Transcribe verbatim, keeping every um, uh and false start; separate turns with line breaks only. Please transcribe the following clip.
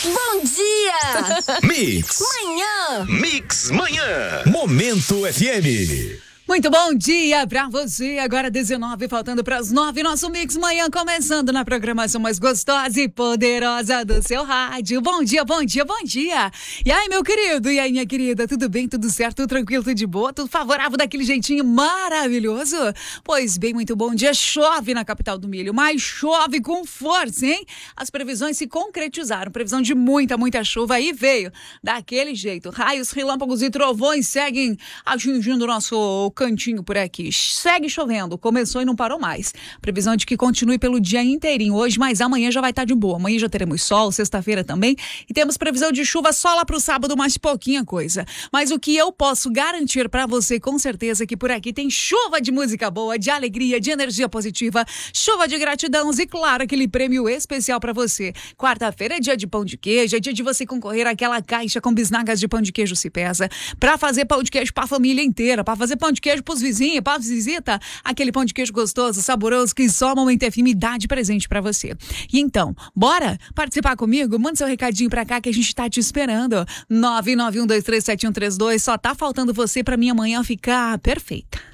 Bom dia!
Mix.
Manhã.
Mix Manhã. Momento F M.
Muito bom dia pra você, agora dezenove, faltando pras nove, nosso Mix Manhã começando na programação mais gostosa e poderosa do seu rádio. Bom dia, bom dia, bom dia. E aí, meu querido, e aí, minha querida, tudo bem, tudo certo, tudo tranquilo, tudo de boa, tudo favorável daquele jeitinho maravilhoso? Pois bem, muito bom dia, chove na capital do milho, mas chove com força, hein? As previsões se concretizaram, previsão de muita, muita chuva aí veio daquele jeito. Raios, relâmpagos e trovões seguem atingindo o nosso cantinho por aqui. Segue chovendo, começou e não parou mais. Previsão de que continue pelo dia inteirinho hoje, mas amanhã já vai estar de boa. Amanhã já teremos sol, sexta-feira também, e temos previsão de chuva só lá pro sábado, mas pouquinha coisa. Mas o que eu posso garantir pra você com certeza é que por aqui tem chuva de música boa, de alegria, de energia positiva, chuva de gratidão e claro, aquele prêmio especial pra você. Quarta-feira é dia de pão de queijo, é dia de você concorrer àquela caixa com bisnagas de pão de queijo se pesa, pra fazer pão de queijo pra família inteira, pra fazer pão de queijo pros vizinhos, pra visita, aquele pão de queijo gostoso, saboroso, que só o Momento F M dá de presente pra você. E então, bora participar comigo? Manda seu recadinho pra cá que a gente tá te esperando. nove nove um dois três sete um três dois, só tá faltando você pra minha manhã ficar perfeita.